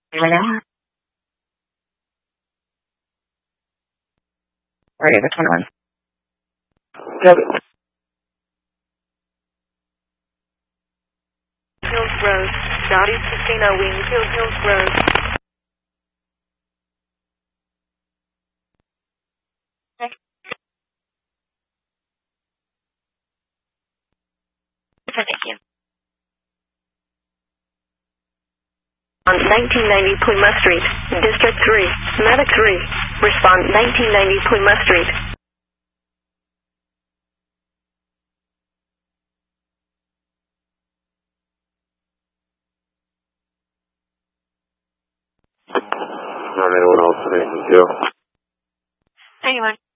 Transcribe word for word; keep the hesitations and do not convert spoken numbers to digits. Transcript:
Hello? Where is the twenty-one? Go. Hills Road. Dowdy's Casino Wing, Hill Hills Road. Okay. Thank you. On nineteen ninety Plymouth Street, District three, Medic three. Respond nineteen ninety Plymouth Street. nine one oh three, you. Anyone?